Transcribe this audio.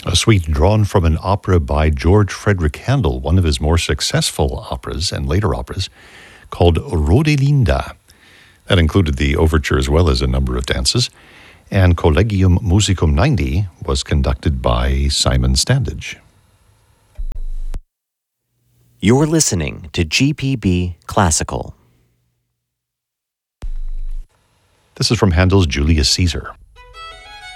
A suite drawn from an opera by George Frederick Handel, one of his more successful operas and later operas, called Rodelinda. That included the overture as well as a number of dances. And Collegium Musicum 90 was conducted by Simon Standage. You're listening to GPB Classical. This is from Handel's Julius Caesar.